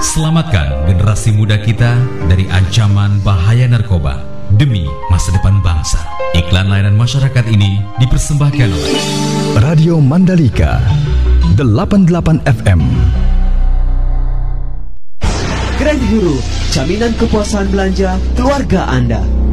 Selamatkan generasi muda kita dari ancaman bahaya narkoba demi masa depan bangsa. Iklan layanan masyarakat ini dipersembahkan oleh Radio Mandalika 88 FM. Grand Hero, jaminan kepuasan belanja keluarga Anda.